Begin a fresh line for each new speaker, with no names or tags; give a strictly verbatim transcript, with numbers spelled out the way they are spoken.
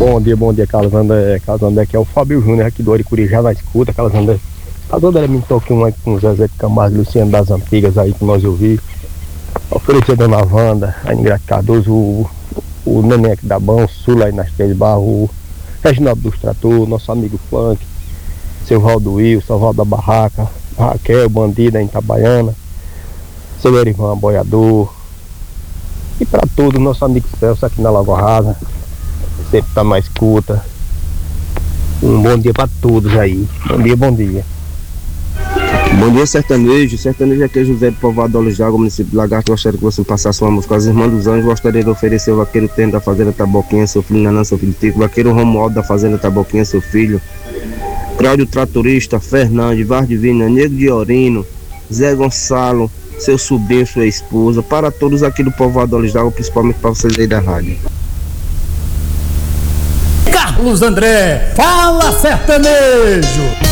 Bom dia, bom dia, Carlos André. Carlos André, que é o Fábio Júnior aqui do Aricuri, já na escuta, Carlos André. Carlos André me toque um aí com o Zezé de Camargo, Luciano das Antigas aí que nós ouvimos. Oferecer a Dona Wanda, a Ingrate Cardoso, o, o Neném aqui da Bão, Sul aí nas Três Barros, o Reginaldo dos Trator, nosso amigo Funk, seu Valdo Will, seu Valdo da Barraca, Raquel, Bandida em Itabaiana, seu Erivan Boiador. E para todos, nosso amigo Celso aqui na Lagoa Rasa, sempre tá na escuta. Um bom dia para todos aí. Bom dia, bom dia.
Bom dia, sertanejo. Sertanejo aqui é José do Povoado do Olhos d'Água, município de Lagarto. Gostaria que você passasse uma música às Irmãs dos Anjos. Gostaria de oferecer o vaqueiro Tendo da Fazenda Taboquinha, seu filho Nanã, seu filho Tico. Vaqueiro Romualdo da Fazenda Taboquinha, seu filho. Cláudio Tratorista, Fernandes, Vaz Divina, Nego de Orino, Zé Gonçalo, seu sobrinho, sua esposa. Para todos aqui do Povoado do Olhos d'Água, principalmente para vocês aí da rádio.
Carlos André, fala sertanejo!